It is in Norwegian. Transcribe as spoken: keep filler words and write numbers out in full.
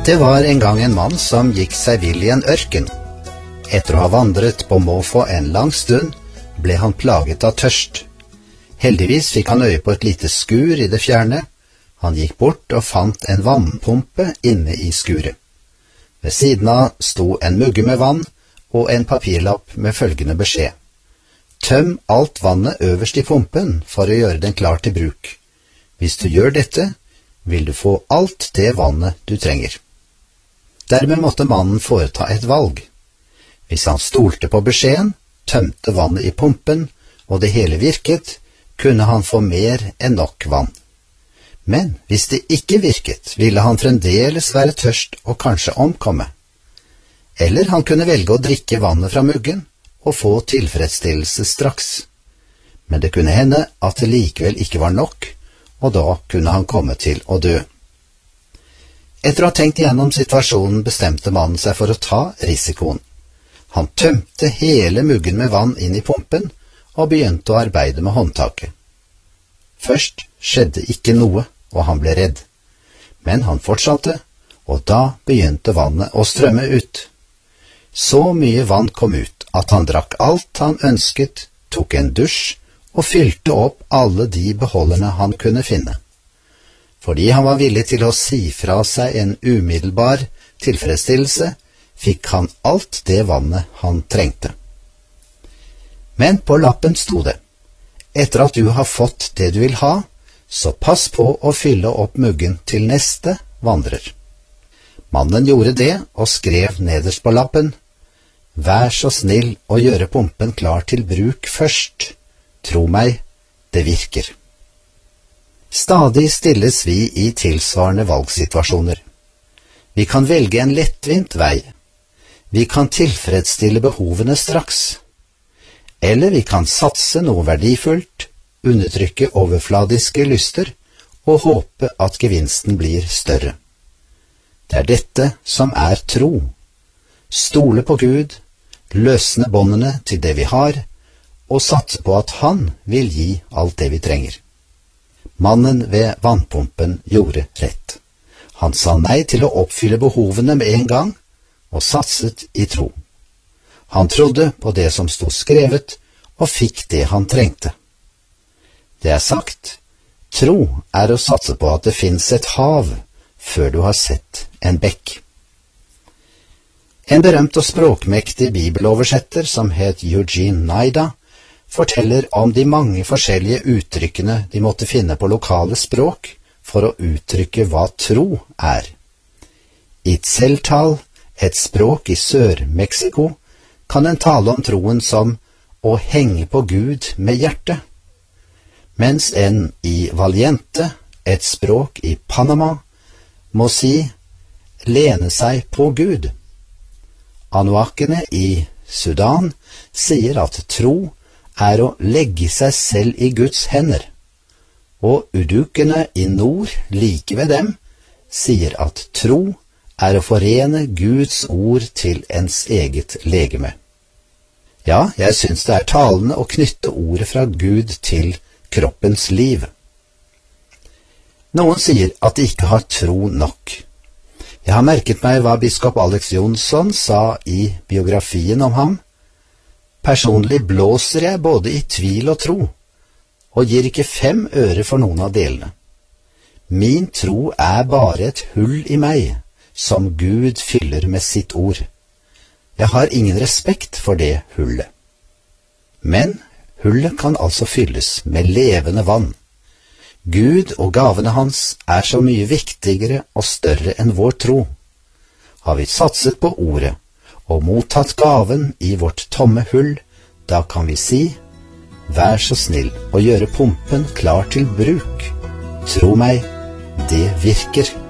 Det var en gang en mann som gikk seg vill i en ørken. Etter å ha vandret på måfå en lang stund, ble han plaget av tørst. Heldigvis fikk han øye på et lite skur i det fjerne. Han gikk bort og fant en vannpumpe inne i skuret. Ved siden av sto en mugge med vann og en papirlapp med følgende beskjed: Tøm alt vannet øverst i pumpen for å gjøre den klar til bruk. Hvis du gjør dette, vil du få alt det vannet du trenger. Dermed måtte mannen foreta et valg. Hvis han stolte på beskjeden, tømte vannet i pumpen, og det hele virket, kunne han få mer enn nok vann. Men hvis det ikke virket, ville han fremdeles være tørst og kanskje omkomme. Eller han kunne velge å drikke vannet fra muggen og få tilfredsstillelse straks. Men det kunne hende at det likevel ikke var nok, og da kunne han komme til å dø. Etter å ha tenkt igjennom situasjonen bestemte mannen seg for å ta risikoen. Han tømte hele muggen med vann inn i pumpen og begynte å arbeide med håndtaket. Først skjedde ikke noe, og han ble redd. Men han fortsatte, og da begynte vannet å strømme ut. Så mye vann kom ut at han drakk alt han ønsket, tok en dusj og fylte opp alle de beholderne han kunne finne. Fordi han var villig til å si fra seg en umiddelbar tilfredsstillelse, fikk han alt det vannet han trengte. Men på lappen sto det: Etter at du har fått det du vil ha, så pass på å fylle opp muggen til neste vandrer. Mannen gjorde det og skrev nederst på lappen: Vær så snill å gjøre pumpen klar til bruk først. Tro meg, det virker. Stadig stilles vi i tilsvarende valgsituasjoner. Vi kan velge en lettvint vei. Vi kan tilfredsstille behovene straks. Eller vi kan satse noe verdifullt, undertrykke overfladiske lyster og håpe at gevinsten blir større. Det er dette som er tro. Stole på Gud, løsne båndene til det vi har, og satse på at Han vil gi alt det vi trenger. Mannen ved vannpumpen gjorde rett. Han sa nei til å oppfylle behovene med en gang, og satset i tro. Han trodde på det som stod skrevet, og fikk det han trengte. Det er sagt, tro er å satse på at det finnes et hav, før du har sett en bekk. En berømt og språkmektig bibeloversetter som het Eugene Nida, forteller om de mange forskjellige uttrykkene de måtte finne på lokale språk for å uttrykke hva tro er. I Tseltal, et språk i Sør-Mexico, kan en tale om troen som å henge på Gud med hjertet, mens en i Valiente, et språk i Panama, må si lene seg på Gud. Anuakene i Sudan sier at tro er å legge seg selv i Guds hender, og udukene i nord, like ved dem, sier at tro er å forene Guds ord til ens eget legeme. Ja, jeg synes det er talende å knytte ordet fra Gud til kroppens liv. Noen sier at de ikke har tro nok. Jeg har merket meg hva biskop Alex Jonsson sa i biografien om ham. Personlig blåser jeg både i tvil og tro, og gir ikke fem øre for noen av delene. Min tro er bare et hull i meg, som Gud fyller med sitt ord. Jeg har ingen respekt for det hullet. Men hullet kan altså fylles med levende vann. Gud og gavene hans er så mye viktigere og større enn vår tro. Har vi satset på ordet og mottatt gaven i vårt tomme hull, da kan vi si, vær så snill å gjøre pumpen klar til bruk. Tro meg, det virker.